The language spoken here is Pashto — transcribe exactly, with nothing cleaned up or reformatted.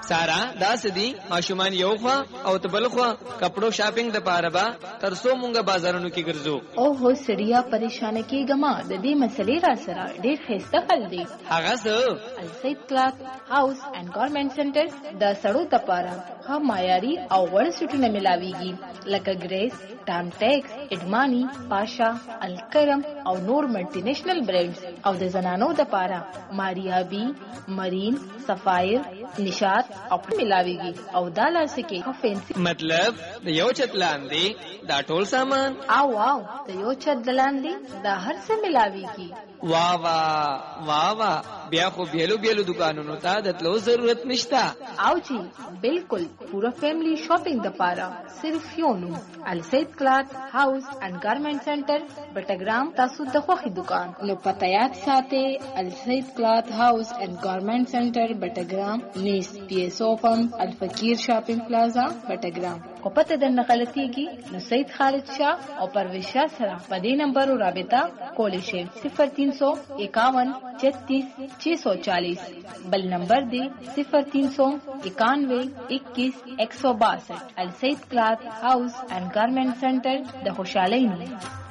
سارا دا سدي ماشومان یو خوا او تبل خوا کپڑو شاپینګ د پاره با ترسو مونږه بازارونو کې ګرځو. او هو سړیا پریشان کېګما د دې مسلې را سره ډېر خسته خل دی. هغه څه السید کلاث هاوس اینڈ گارمنټ سنټر د سړو د پاره ها معیاري او وړ سټونه ملاويږي لکه ګریس، ټام ټیکس، اډمانی، پاشا، الکرم او نور ملټي نېشنل برانډز او د زنانو د پاره ماریا بی، مرین، سفایر، نشاط او ملاويږي او دا لاسکه فینسی. مطلب د یو چت لاندې دا ټول سامان او واو د یو چت لاندې دا هر څه ملاويږي. واہ واہ واہ واہ بیا خو بیلو بیلو دکانونو ته د تلو ضرورت نشتا. او جی بالکل پورا فیملی شاپینګ د پاره صرف یو نو السید کلاث هاوس اینڈ گارمنټ سنټر بټګرام تاسو د خوخي دکان نو پته یاد ساتي السید کلاث هاوس اینڈ گارمنټ سنټر بټګرام نیس پی ایس او پمپ الفقیر شاپینګ پلازا بټګرام. او پته د نقلتيږي نو سید خالد شاه او پرویز شاه سره په دې نمبر رابطه کولی شئ صفر تین سو اکاون چھتیس چھ سو چالیس. بل نمبر دی صفر تین سو اکانوے اکیس ایک سو باسٹھ. السید کلاث ہاؤس اینڈ گارمنٹ سینٹر د خوشحالی نوم.